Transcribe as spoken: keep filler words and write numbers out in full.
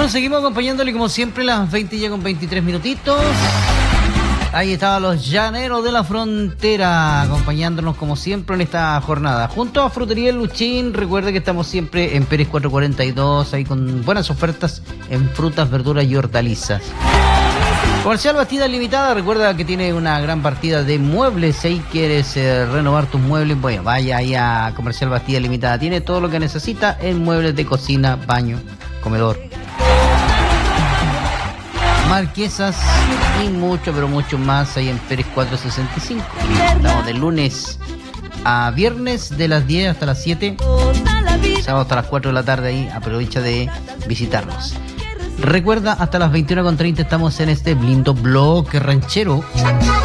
Bueno, seguimos acompañándole como siempre las veinte ya con veintitrés minutitos. Ahí estaban los llaneros de la frontera acompañándonos como siempre en esta jornada. Junto a Frutería El Luchín, recuerde que estamos siempre en Pérez cuatrocientos cuarenta y dos, ahí con buenas ofertas en frutas, verduras y hortalizas. Comercial Bastida Limitada, recuerda que tiene una gran partida de muebles. Si quieres eh, renovar tus muebles, bueno, vaya ahí a Comercial Bastida Limitada. Tiene todo lo que necesita en muebles de cocina, baño, comedor, marquesas y mucho, pero mucho más ahí en Pérez cuatrocientos sesenta y cinco. Estamos de lunes a viernes de las diez hasta las siete, sábado hasta las cuatro de la tarde. Ahí aprovecha de visitarnos. Recuerda, hasta las veintiuna con treinta estamos en este lindo bloque ranchero.